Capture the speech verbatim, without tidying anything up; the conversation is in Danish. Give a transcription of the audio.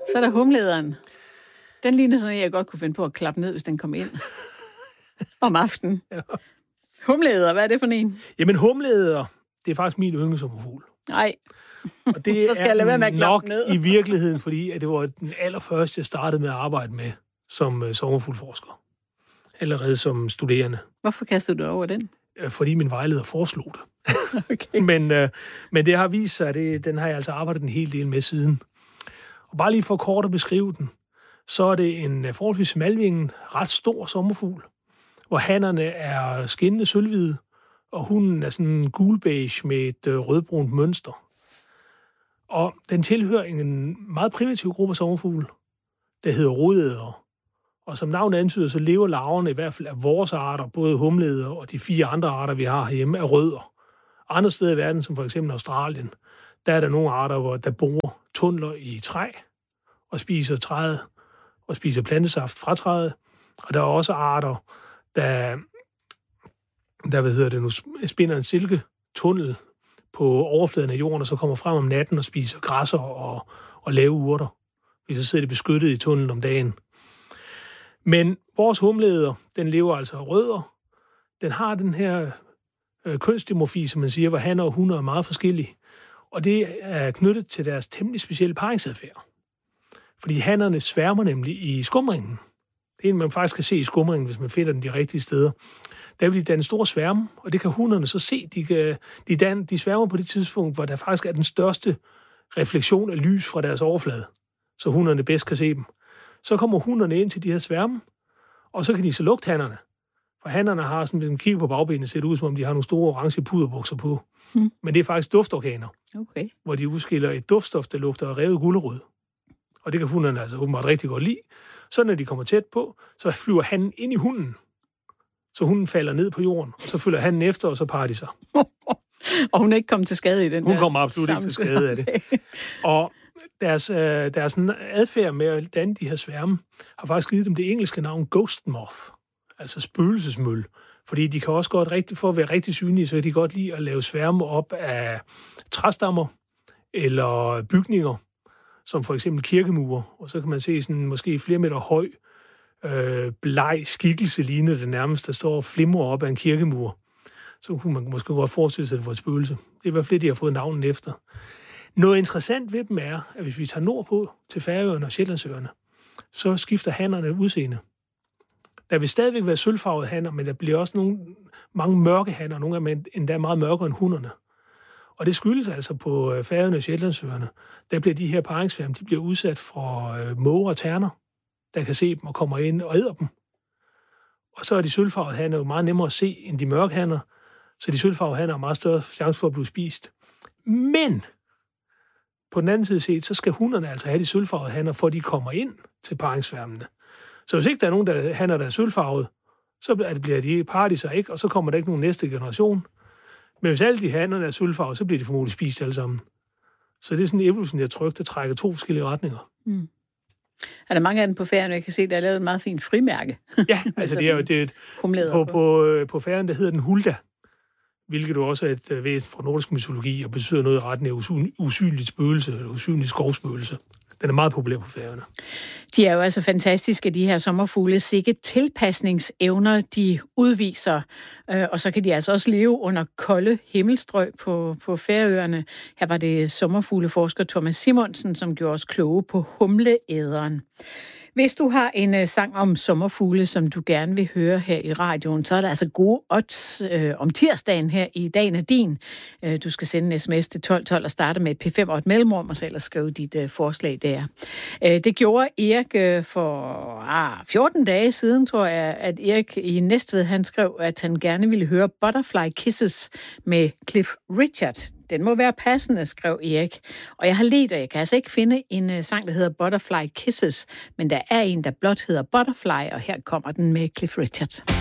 Så er der humlederen. Den ligner sådan, at jeg godt kunne finde på at klappe ned, hvis den kom ind. Om aftenen. Ja. Humleder, hvad er det for en? Jamen humleder, det er faktisk min yndlingssommerfugl. Nej. Og det så skal jeg lade være med at nok ned. i virkeligheden, fordi at det var den allerførste, jeg startede med at arbejde med som uh, sommerfuglforsker. Allerede som studerende. Hvorfor kastede du over den? Fordi min vejleder foreslog det. Okay. men, uh, men det har vist sig, at det, den har jeg altså arbejdet en hel del med siden. Og bare lige for kort at beskrive den, så er det en uh, forholdsvis smalvinget, ret stor sommerfugl, hvor hannerne er skinnende sølvhvide, og hunden er sådan gulbeige med et uh, rødbrunt mønster. Og den tilhører en meget primitiv gruppe af sommerfugle, der hedder rodædere. Og som navnet antyder, så lever larverne i hvert fald af vores arter, både humleder og de fire andre arter, vi har herhjemme, af rødder. Andre steder i verden, som for eksempel Australien, der er der nogle arter, hvor der borer tunneler i træ og spiser træet og spiser plantesaft fra træet. Og der er også arter, der, der hvad hedder det nu, spinder en silketunnel på overfladen af jorden, og så kommer frem om natten og spiser græsser og, og lave urter. Vi så sidder de beskyttet i tunnelen om dagen. Men vores humleder, den lever altså af rødder. Den har den her øh, kønsdimorfi, som man siger, hvor hanner og hunner er meget forskellige. Og det er knyttet til deres temmelig specielle paringsadfærd. Fordi hannerne sværmer nemlig i skumringen. Det er en, man faktisk kan se i skumringen, hvis man finder den de rigtige steder. Der vil de danne store sværme, og det kan hunderne så se. De, kan, de, dan, de sværmer på det tidspunkt, hvor der faktisk er den største refleksion af lys fra deres overflade, så hunderne bedst kan se dem. Så kommer hunderne ind til de her sværme, og så kan de så lugte hannerne. For hannerne har, sådan, hvis man kigger på bagbenene, ser det ud, som om de har nogle store orange puderbukser på. Hmm. Men det er faktisk duftorganer, okay. Hvor de udskiller et duftstof, der lugter af revet gulerod. Og det kan hunderne altså åbenbart rigtig godt lide. Så når de kommer tæt på, så flyver hannen ind i hunden. Så hunden falder ned på jorden, og så følger hannen efter, og så parer de sig. Og hun er ikke kommet til skade i den Hun der kommer absolut ikke til skade af det. Og deres, øh, deres adfærd med at danne de her sværme, har faktisk givet dem det engelske navn ghost moth, altså spøgelsesmøl. Fordi de kan også godt, rigtig, for at være rigtig synlige, så kan de godt lide at lave sværme op af træstammer eller bygninger, som for eksempel kirkemure. Og så kan man se sådan måske flere meter høj, øh, bleg skikkelse lignende det nærmest, der står og flimrer op af en kirkemur. Så kunne man måske godt forestille sig, at det var et spøgelse. Det er i hvert fald det, de har fået navnet efter. Noget interessant ved dem er, at hvis vi tager nordpå til Færøerne og Shetlandsøerne, så skifter hannerne udseende. Der vil stadigvæk være sølvfarvede hanner, men der bliver også nogle, mange mørke hanner, nogle af dem endda meget mørkere end hunderne. Og det skyldes altså på Færøerne og Shetlandsøerne. Der bliver de her paringsværme, de bliver udsat for øh, måger og terner, der kan se dem og kommer ind og æder dem. Og så er de sølvfarvede hanner jo meget nemmere at se end de mørke hanner, så de sølvfarvede hanner har meget større chance for at blive spist. Men på den anden side set, så skal hunderne altså have de sølvfarvede hanner, for de kommer ind til paringsværmene. Så hvis ikke der er nogen der hanner, der er sølvfarvet, så bliver de parer de sig ikke, og så kommer der ikke nogen næste generation. Men hvis alle de hanner er sølvfarvet, så bliver de formodentlig spist alle sammen. Så det er sådan en evolutionær tryk, der trækker to forskellige retninger. Mm. Er der mange af dem på Færøerne, jeg kan se, der er lavet et meget fint frimærke? Ja, altså det er jo det, på, på, på Færøerne, der hedder den Hulda, hvilket jo også er et væsen fra nordisk mytologi, og betyder noget i retning af usyn, usynligt spøgelse, eller usynligt skovspøgelse. Den er meget populær på Færøerne. De er jo altså fantastiske, de her sommerfugle. Sikke tilpasningsevner, de udviser. Og så kan de altså også leve under kolde himmelstrøg på, på Færøerne. Her var det sommerfugleforsker Thomas Simonsen, som gjorde os kloge på humleæderen. Hvis du har en uh, sang om sommerfugle, som du gerne vil høre her i radioen, så er der altså gode odds øh, om tirsdagen her i Dagen er din. Øh, du skal sende en sms til tolv tolv og starte med P fem og et mellemrum, og så ellers skrive dit øh, forslag der. Øh, det gjorde Erik øh, for ah, fjorten dage siden, tror jeg, at Erik i Næstved, han skrev, at han gerne ville høre Butterfly Kisses med Cliff Richard. Den må være passende, skrev Erik. Og jeg har let, og jeg kan altså ikke finde en uh, sang, der hedder Butterfly Kisses, men der er en, der blot hedder Butterfly, og her kommer den med Cliff Richard.